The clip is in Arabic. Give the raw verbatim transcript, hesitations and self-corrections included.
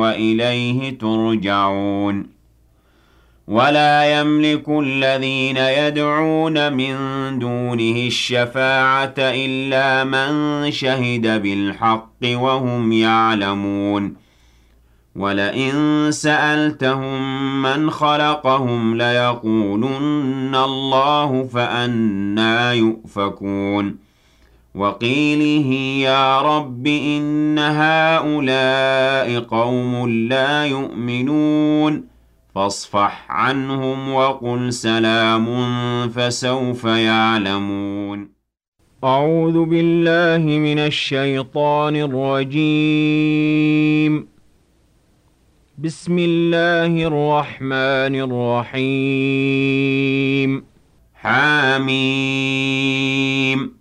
وإليه ترجعون ولا يملك الذين يدعون من دونه الشفاعة إلا من شهد بالحق وهم يعلمون ولئن سألتهم من خلقهم ليقولن الله فأنى يؤفكون وقيله يا رب إن هؤلاء قوم لا يؤمنون فاصفح عنهم وقل سلام فسوف يعلمون أعوذ بالله من الشيطان الرجيم بسم الله الرحمن الرحيم حميم